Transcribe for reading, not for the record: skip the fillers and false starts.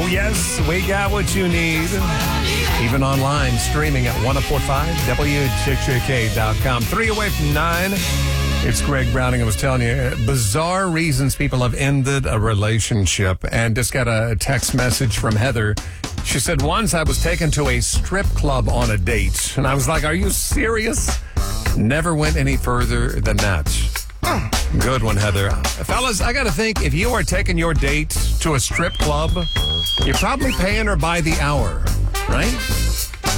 yes, we got what you need. Even online, streaming at 1045WJJK.com. 3 away from 9. It's Greg Browning. I was telling you, bizarre reasons people have ended a relationship. And just got a text message from Heather. She said, once I was taken to a strip club on a date. And I was like, are you serious? Never went any further than that. Good one, Heather. Fellas, I got to think, if you are taking your date to a strip club, you're probably paying her by the hour, right?